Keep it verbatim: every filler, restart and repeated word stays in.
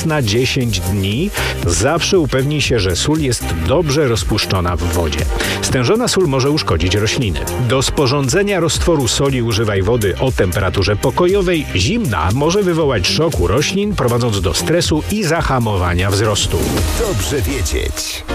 raz na dziesięć dni. Zawsze upewnij się, że sól jest dobrze rozpuszczona w wodzie. Stężona sól może uszkodzić rośliny. Do sporządzenia roztworu soli używaj wody o temperaturze pokojowej. Zimna może wywołać szok u roślin, prowadząc do stresu i zahamowania wzrostu. Dobrze wiedzieć.